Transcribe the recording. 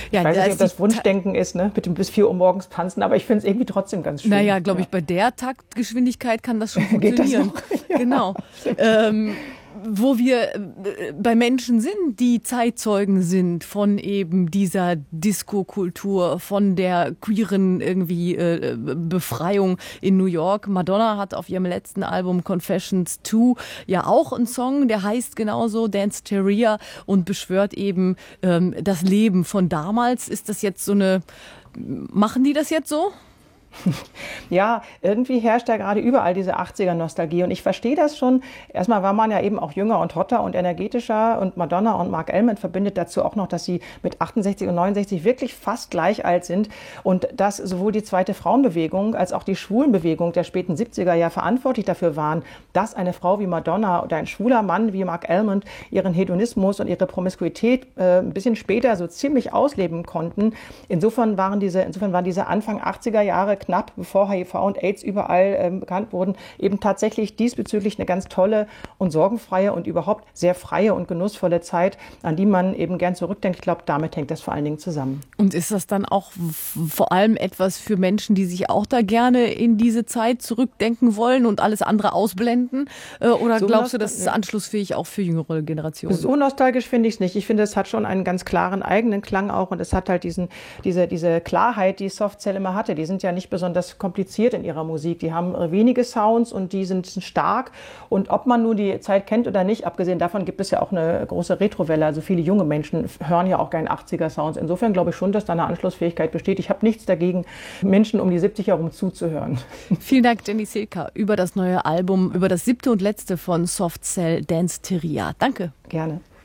Ich weiß nicht, ob das Wunschdenken ist, ne? Mit dem bis 4 Uhr morgens tanzen, aber ich finde es irgendwie trotzdem ganz schön. Naja, glaube ich, bei der Taktgeschwindigkeit kann das schon funktionieren. Ja, genau. Wo wir bei Menschen sind, die Zeitzeugen sind von eben dieser Disco-Kultur, von der queeren irgendwie Befreiung in New York. Madonna hat auf ihrem letzten Album Confessions 2 ja auch einen Song, der heißt genauso Danceteria und beschwört eben das Leben von damals. Ist das jetzt so eine, machen die das jetzt so? Ja, irgendwie herrscht da gerade überall diese 80er-Nostalgie und ich verstehe das schon. Erstmal war man ja eben auch jünger und hotter und energetischer und Madonna und Mark Almond verbindet dazu auch noch, dass sie mit 68 und 69 wirklich fast gleich alt sind und dass sowohl die zweite Frauenbewegung als auch die Schwulenbewegung der späten 70er ja verantwortlich dafür waren, dass eine Frau wie Madonna oder ein schwuler Mann wie Mark Almond ihren Hedonismus und ihre Promiskuität ein bisschen später so ziemlich ausleben konnten. Insofern waren diese Anfang 80er Jahre knapp bevor HIV und AIDS überall bekannt wurden, eben tatsächlich diesbezüglich eine ganz tolle und sorgenfreie und überhaupt sehr freie und genussvolle Zeit, an die man eben gern zurückdenkt. Ich glaube, damit hängt das vor allen Dingen zusammen. Und ist das dann auch vor allem etwas für Menschen, die sich auch da gerne in diese Zeit zurückdenken wollen und alles andere ausblenden? Oder so glaubst du, das ist anschlussfähig auch für jüngere Generationen? So nostalgisch finde ich es nicht. Ich finde, es hat schon einen ganz klaren eigenen Klang auch und es hat halt diese Klarheit, die Soft Cell immer hatte. Die sind ja nicht besonders kompliziert in ihrer Musik. Die haben wenige Sounds und die sind stark. Und ob man nur die Zeit kennt oder nicht, abgesehen davon gibt es ja auch eine große Retrowelle. Also viele junge Menschen hören ja auch gerne 80er-Sounds. Insofern glaube ich schon, dass da eine Anschlussfähigkeit besteht. Ich habe nichts dagegen, Menschen um die 70 herum zuzuhören. Vielen Dank, Jenny Silka, über das neue Album, über das 7. und letzte von Soft Cell, Danceteria. Danke. Gerne.